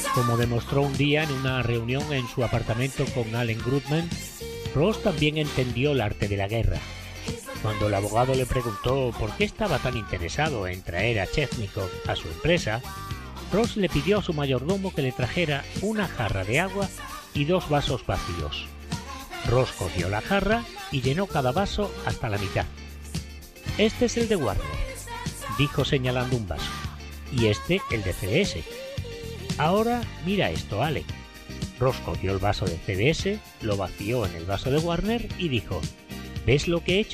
Como demostró un día en una reunión en su apartamento con Allen Goodman, Ross también entendió el arte de la guerra. Cuando el abogado le preguntó por qué estaba tan interesado en traer a Chesnikov a su empresa, Ross le pidió a su mayordomo que le trajera una jarra de agua y 2 vasos vacíos. Ross cogió la jarra y llenó cada vaso hasta la mitad. «Este es el de Warner», dijo señalando un vaso, «y este el de CBS. Ahora mira esto, Alec». Ross cogió el vaso de CBS, lo vació en el vaso de Warner y dijo: «¿Ves lo que he hecho?